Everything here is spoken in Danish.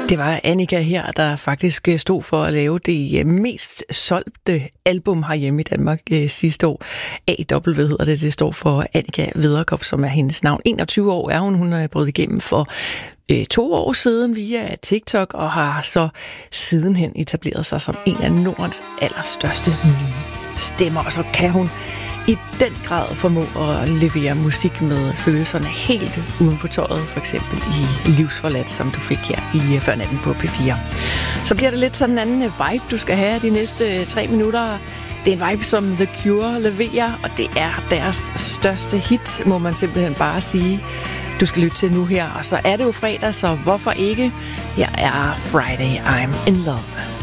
Det var Annika her, der faktisk stod for at lave det mest solgte album herhjemme i Danmark sidste år. AW hedder det. Det står for Annika Vederkop, som er hendes navn. 21 år er hun. Hun er brudt igennem for 2 år siden via TikTok, og har så sidenhen etableret sig som en af Nordens allerstørste nye stemmer. Og så kan hun i den grad formå at levere musik med følelserne helt uden på tøjet, for eksempel i Livsforladt, som du fik her i Før Natten på P4. Så bliver det lidt sådan en anden vibe, du skal have de næste 3 minutter. Det er en vibe, som The Cure leverer, og det er deres største hit, må man simpelthen bare sige. Du skal lytte til nu her, og så er det jo fredag, så hvorfor ikke? Her er Friday, I'm in Love.